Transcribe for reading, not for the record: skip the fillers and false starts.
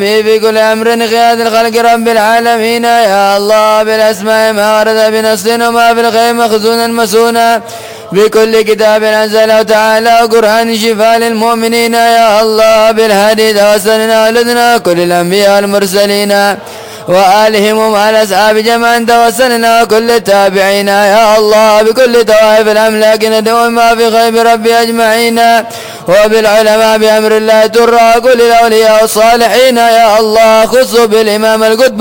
في كل أمر قياد الخلق رب العالمين يا الله بالأسماء ما ورد بنص وما في الخير مخزونا مسونا بكل كتاب أنزله تعالى وقرآن شفاء للمؤمنين يا الله بالهدي توسلنا لدنا كل الأنبياء والمرسلين وآلهم ومع الأصحاب جميعا توسلنا وكل التابعين يا الله بكل طوائف الأملاك ندعو ما في غيب ربي أجمعين وبالعلماء بأمر الله ترى كل الأولياء والصالحين يا الله خصوا بالإمام القطب